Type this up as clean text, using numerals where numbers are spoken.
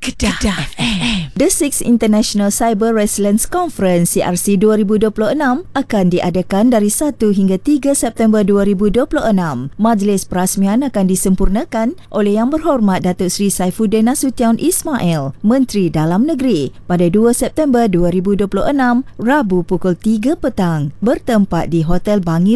Kedah FM. The Sixth International Cyber Resilience Conference CRC 2026 akan diadakan dari 1 hingga 3 September 2026. Majlis perasmian akan disempurnakan oleh Yang Berhormat Datuk Seri Saifuddin Nasution Ismail, Menteri Dalam Negeri, pada 2 September 2026, Rabu pukul 3 petang, bertempat di Hotel Bangi